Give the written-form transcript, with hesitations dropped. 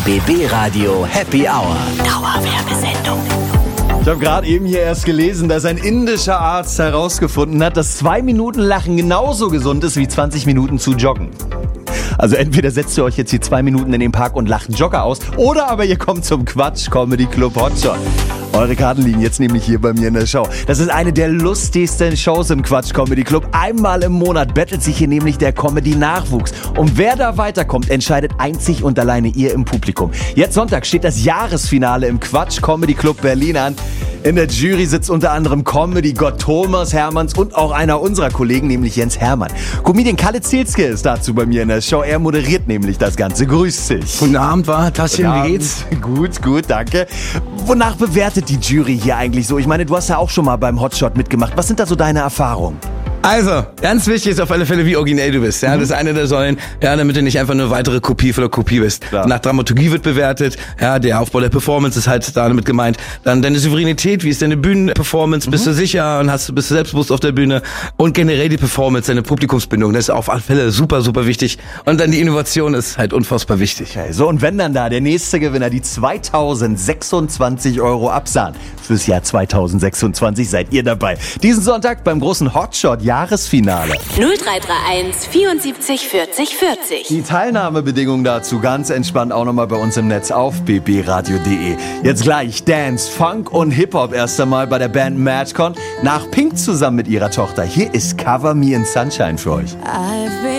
BB Radio Happy Hour. Dauerwerbesendung. Ich habe gerade eben hier erst gelesen, dass ein indischer Arzt herausgefunden hat, dass 2 Minuten Lachen genauso gesund ist wie 20 Minuten zu joggen. Also entweder setzt ihr euch jetzt hier 2 Minuten in den Park und lacht einen Jogger aus, oder aber ihr kommt zum Quatsch Comedy Club Hotshot. Eure Karten liegen jetzt nämlich hier bei mir in der Show. Das ist eine der lustigsten Shows im Quatsch Comedy Club. Einmal im Monat bettelt sich hier nämlich der Comedy-Nachwuchs. Und wer da weiterkommt, entscheidet einzig und alleine ihr im Publikum. Jetzt Sonntag steht das Jahresfinale im Quatsch Comedy Club Berlin an. In der Jury sitzt unter anderem Comedy-Gott Thomas Hermanns und auch einer unserer Kollegen, nämlich Jens Hermann. Comedian Kalle Zielske ist dazu bei mir in der Show. Er moderiert nämlich das Ganze. Grüß dich. Guten Abend, Taschen, wie geht's? Gut, danke. Wonach bewertet die Jury hier eigentlich so? Ich meine, du hast ja auch schon mal beim Hotshot mitgemacht. Was sind da so deine Erfahrungen? Also, ganz wichtig ist auf alle Fälle, wie originell du bist. Ja, das ist eine der Säulen, ja, damit du nicht einfach nur weitere Kopie von der Kopie bist. Klar. Nach Dramaturgie wird bewertet, ja, der Aufbau der Performance ist halt damit gemeint. Dann deine Souveränität, wie ist deine Bühnenperformance, bist du sicher und bist du selbstbewusst auf der Bühne? Und generell die Performance, deine Publikumsbindung, das ist auf alle Fälle super, super wichtig. Und dann die Innovation ist halt unfassbar wichtig. Okay, so, und wenn dann da der nächste Gewinner die 2026 € absahnt fürs Jahr 2026, seid ihr dabei. Diesen Sonntag beim großen Hotshot Jahresfinale. 0331 74 40 40. Die Teilnahmebedingungen dazu ganz entspannt auch nochmal bei uns im Netz auf bbradio.de. Jetzt gleich Dance, Funk und Hip-Hop erst einmal bei der Band Madcon. Nach Pink zusammen mit ihrer Tochter. Hier ist Cover Me in Sunshine für euch.